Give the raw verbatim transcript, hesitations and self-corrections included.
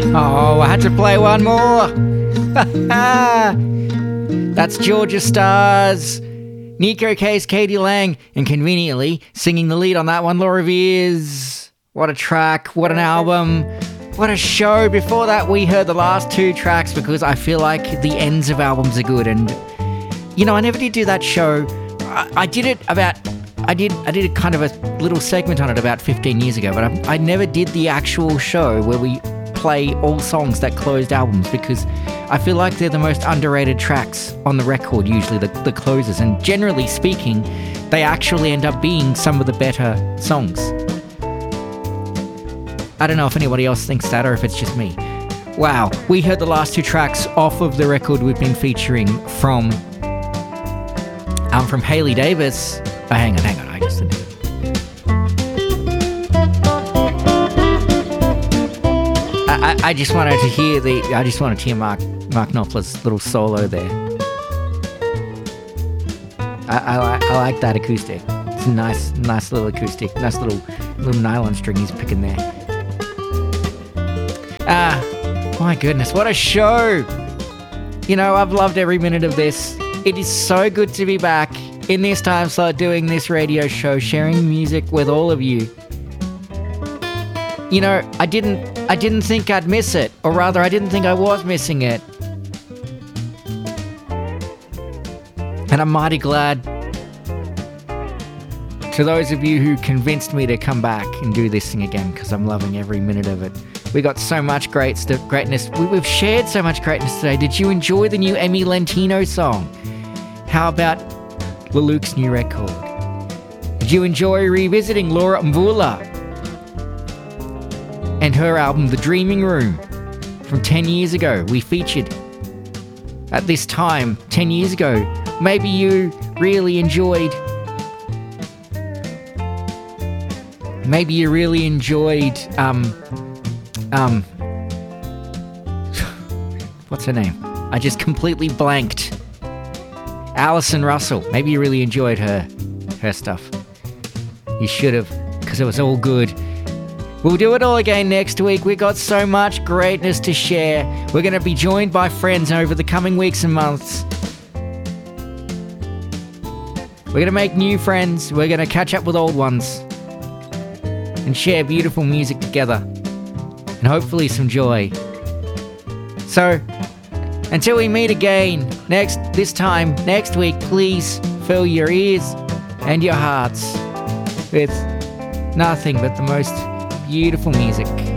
Oh, I had to play one more. That's Georgia Stars, Nico Case, Katie Lang, and conveniently singing the lead on that one, Laura Veers. What a track, what an album, what a show. Before that, we heard the last two tracks because I feel like the ends of albums are good. And, you know, I never did do that show. I, I did it about... I did I did a kind of a little segment on it about fifteen years ago, but I, I never did the actual show where we play all songs that closed albums because I feel like they're the most underrated tracks on the record, usually the, the closers, and generally speaking, they actually end up being some of the better songs. I don't know if anybody else thinks that or if it's just me. Wow, we heard the last two tracks off of the record we've been featuring from, um, from Hayley Davis. Oh, hang on, hang on, I just... I, I, I just wanted to hear the... I just wanted to hear Mark, Mark Knopfler's little solo there. I, I, I like that acoustic. It's a nice, nice little acoustic. Nice little, little nylon string he's picking there. Ah, my goodness, what a show! You know, I've loved every minute of this. It is so good to be back in this time slot doing this radio show, sharing music with all of you. You know, I didn't I didn't think I'd miss it, or rather I didn't think I was missing it. And I'm mighty glad to those of you who convinced me to come back and do this thing again, because I'm loving every minute of it. We got so much great st- greatness. We, we've shared so much greatness today. Did you enjoy the new Emmy Lentino song? How about Leluc's new record? Did you enjoy revisiting Laura Mvula and her album The Dreaming Room from ten years ago? We featured at this time ten years ago. Maybe you really enjoyed maybe you really enjoyed um um what's her name? I just completely blanked. Alison Russell. Maybe you really enjoyed her her stuff. You should have, because it was all good. We'll do it all again next week. We got so much greatness to share. We're going to be joined by friends over the coming weeks and months. We're going to make new friends. We're going to catch up with old ones and share beautiful music together and hopefully some joy. So, until we meet again next, this time, next week, please fill your ears and your hearts with nothing but the most beautiful music.